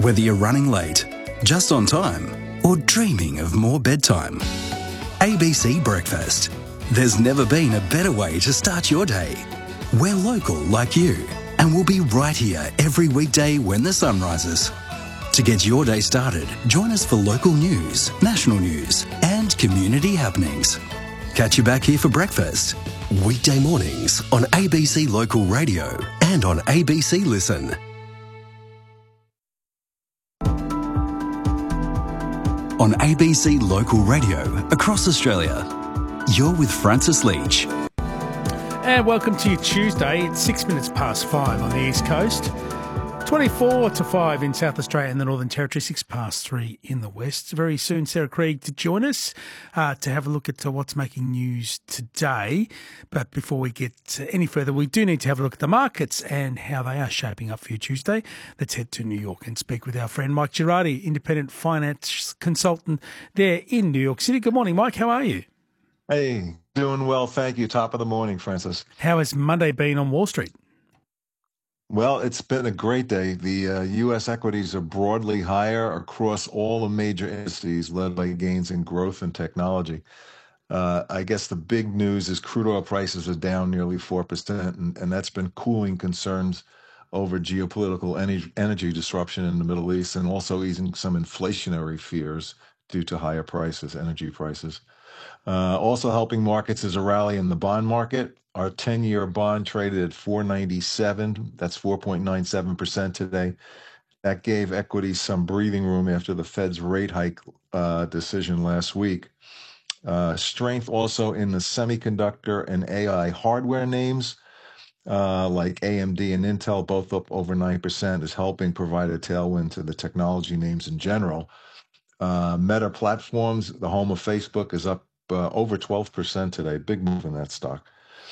Whether you're running late, just on time, or dreaming of more bedtime. ABC Breakfast. There's never been a better way to start your day. We're local like you, and we'll be right here every weekday when the sun rises. To get your day started, join us for local news, national news, and community happenings. Catch you back here for breakfast. Weekday mornings on ABC Local Radio and on ABC Listen. On ABC Local Radio across Australia. You're with Francis Leach. And welcome to your Tuesday. It's 6 minutes past 5 on the East Coast, 24 to 5 in South Australia and the Northern Territory, 6 past 3 in the West. Very soon, Sarah Krieg to join us to have a look at what's making news today. But before we get any further, we do need to have a look at the markets and how they are shaping up for you Tuesday. Let's head to New York and speak with our friend Mike Girardi, independent finance consultant there in New York City. Good morning, Mike. How are you? Hey, doing well, thank you. Top of the morning, Francis. How has Monday been on Wall Street? Well, it's been a great day. The U.S. equities are broadly higher across all the major indices, led by gains in growth and technology. I guess the big news is crude oil prices are down nearly 4%, and that's been cooling concerns over geopolitical energy disruption in the Middle East and also easing some inflationary fears due to higher prices, energy prices. Also helping markets is a rally in the bond market. Our 10-year bond traded at 497. That's 4.97% today. That gave equities some breathing room after the Fed's rate hike decision last week. Strength also in the semiconductor and AI hardware names like AMD and Intel, both up over 9%, is helping provide a tailwind to the technology names in general. Meta Platforms, the home of Facebook, is up over 12% today. Big move in that stock.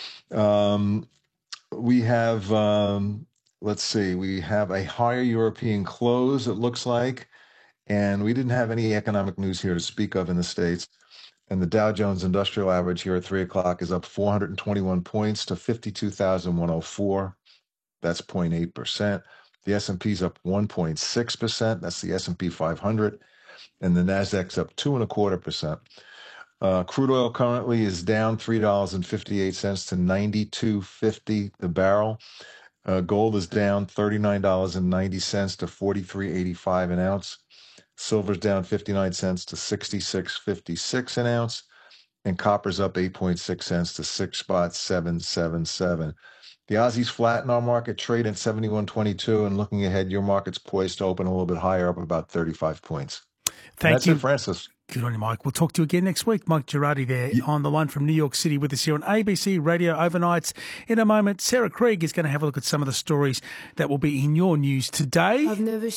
We have, we have a higher European close, it looks like, and we didn't have any economic news here to speak of in the States. And the Dow Jones Industrial Average here at 3 o'clock is up 421 points to 52,104. That's 0.8%. The S&P's up 1.6%. That's the S&P 500. And the Nasdaq's up 2.25%. Crude oil currently is down $3.58 to $92.50 the barrel. Gold is down $39.90 to $43.85 an ounce. Silver's down 59 cents to 66.56 an ounce. And copper's up 8.6 cents to 6.777. The Aussie's flat in our market, trade at 71.22, and looking ahead, your market's poised to open a little bit higher, up about 35 points. Thank you. That's it, Francis. Good on you, Mike. We'll talk to you again next week. Mike Girardi there on the line from New York City with us here on ABC Radio Overnights. In a moment, Sarah Krieg is going to have a look at some of the stories that will be in your news today.